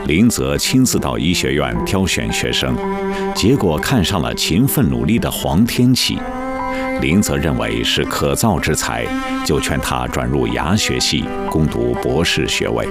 林则亲自到医学院挑选学生，结果看上了勤奋努力的黄天启。林则认为是可造之才，就劝他转入牙学系攻读博士学位。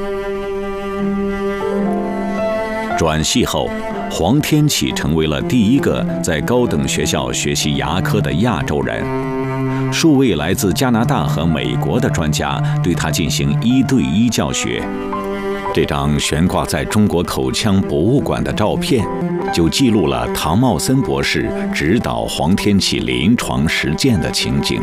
转系后，黄天启成为了第一个在高等学校学习牙科的亚洲人。数位来自加拿大和美国的专家对他进行1对1教学。这张悬挂在中国口腔博物馆的照片，就记录了唐茂森博士指导黄天启临床实践的情景。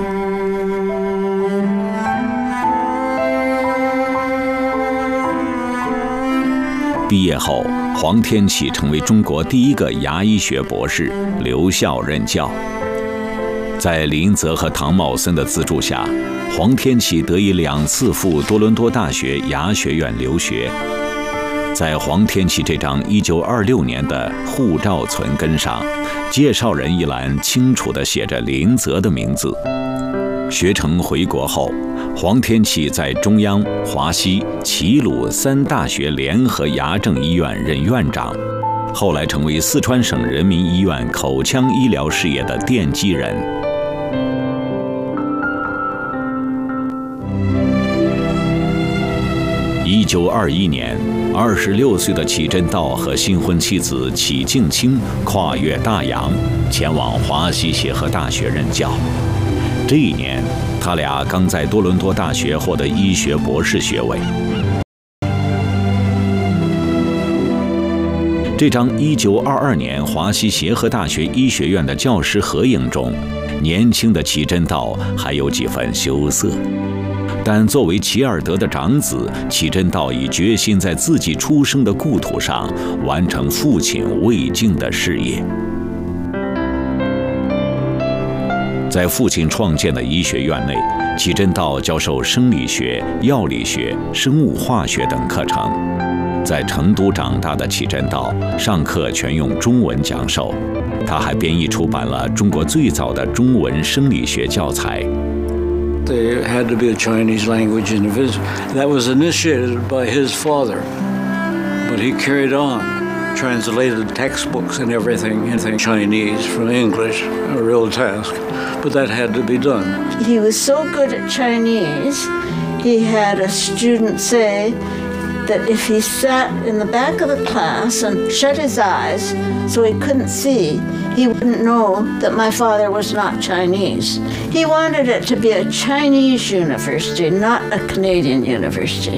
毕业后，黄天启成为中国第一个牙医学博士，留校任教。在林则和唐茂森的资助下，黄天启得以2次赴多伦多大学牙学院留学。在黄天启这张1926年的护照存根上，介绍人一栏清楚地写着林则的名字。学成回国后，黄天启在中央、华西、齐鲁3大学联合牙政医院任院长，后来成为四川省人民医院口腔医疗事业的奠基人。1921年，26岁的启真道和新婚妻子启敬清跨越大洋，前往华西协和大学任教。这一年，他俩刚在多伦多大学获得医学博士学位。这张1922年华西协和大学医学院的教师合影中，年轻的启真道还有几分羞涩。但作为齐尔德的长子，启真道已决心在自己出生的故土上完成父亲未竟的事业。在父亲创建的医学院内，启真道教授生理学、药理学、生物化学等课程。在成都长大的启真道，上课全用中文讲授。他还编译出版了中国最早的中文生理学教材。 There had to be a Chinese language university. That was initiated by his father, but he carried on, translated textbooks and everything into Chinese from English, a real task, but that had to be done. He was so good at Chinese, he had a student say that if he sat in the back of the class and shut his eyes so he couldn't see, he wouldn't know that my father was not Chinese. He wanted it to be a Chinese university, not a Canadian university.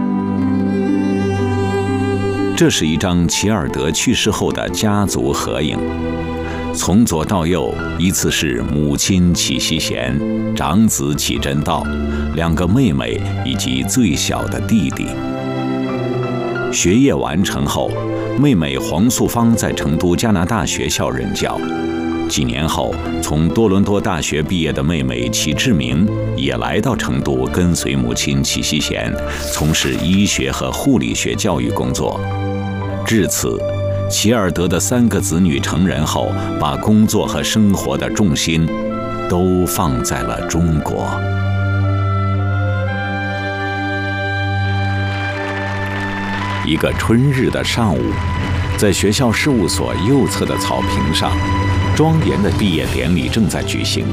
这是一张齐尔德去世后的家族合影，从左到右依次是母亲启希贤、长子启真道、2个妹妹以及最小的弟弟。学业完成后，妹妹黄素芳在成都加拿大学校任教。几年后，从多伦多大学毕业的妹妹启志明也来到成都，跟随母亲启希贤从事医学和护理学教育工作。至此，齐尔德的3个子女成人后，把工作和生活的重心都放在了中国。一个春日的上午，在学校事务所右侧的草坪上，庄严的毕业典礼正在举行。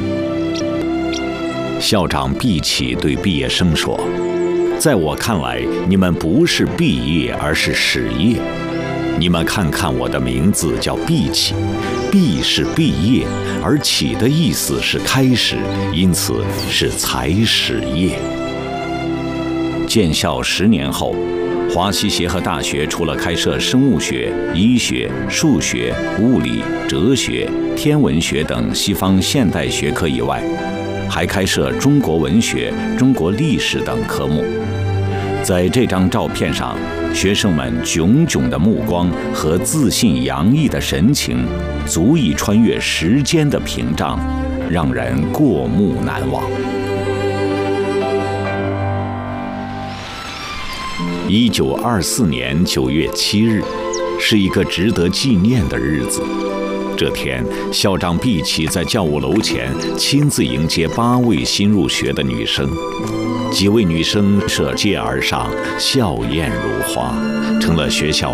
校长毕启对毕业生说：“在我看来，你们不是毕业，而是始业。你们看看我的名字叫毕启，毕是毕业，而启的意思是开始，因此是才始业。”建校10年后，华西协和大学除了开设生物学、医学、数学、物理、哲学、天文学等西方现代学科以外，还开设中国文学、中国历史等科目。在这张照片上，学生们炯炯的目光和自信洋溢的神情，足以穿越时间的屏障，让人过目难忘。1924年9月7日，是一个值得纪念的日子。这天，校长毕启在教务楼前亲自迎接8位新入学的女生。几位女生涉街而上，笑靥如花，成了学校